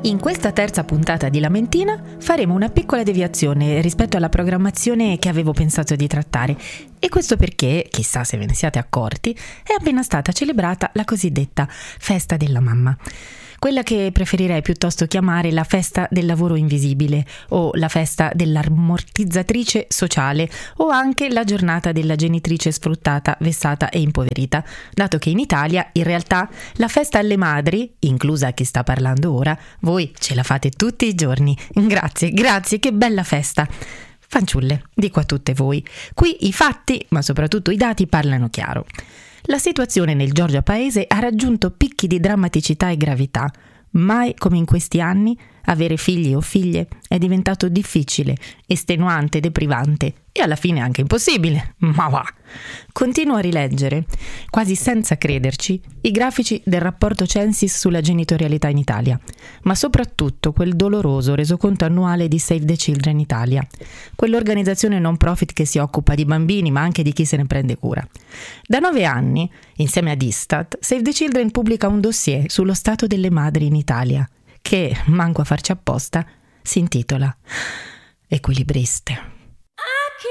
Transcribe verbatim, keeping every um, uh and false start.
In questa terza puntata di Lamentina faremo una piccola deviazione rispetto alla programmazione che avevo pensato di trattare, e questo perché, chissà se ve ne siate accorti, è appena stata celebrata la cosiddetta Festa della Mamma. Quella che preferirei piuttosto chiamare la festa del lavoro invisibile, o la festa dell'ammortizzatrice sociale, o anche la giornata della genitrice sfruttata, vessata e impoverita, dato che in Italia, in realtà, la festa alle madri, inclusa chi sta parlando ora, voi ce la fate tutti i giorni. Grazie, grazie, che bella festa! Fanciulle, dico a tutte voi, qui i fatti, ma soprattutto i dati parlano chiaro. La situazione nel Giorgia Paese ha raggiunto picchi di drammaticità e gravità. Mai come in questi anni avere figli o figlie è diventato difficile, estenuante, deprivante e alla fine anche impossibile. Ma va! Continuo a rileggere, quasi senza crederci, i grafici del rapporto Censis sulla genitorialità in Italia, ma soprattutto quel doloroso resoconto annuale di Save the Children Italia, quell'organizzazione non profit che si occupa di bambini ma anche di chi se ne prende cura. Da nove anni, insieme ad Istat, Save the Children pubblica un dossier sullo stato delle madri in Italia, che, manco a farci apposta, si intitola Equilibriste.